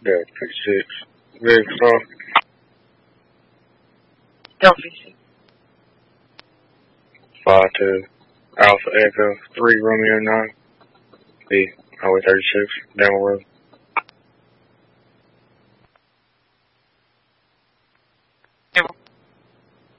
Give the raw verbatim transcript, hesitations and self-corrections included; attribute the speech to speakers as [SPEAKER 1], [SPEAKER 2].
[SPEAKER 1] Delta fifty-six. Vehicle call.
[SPEAKER 2] Delta fifty-six.
[SPEAKER 1] five two. Alpha Echo three Romeo nine. B, Highway thirty-six, Denver Road.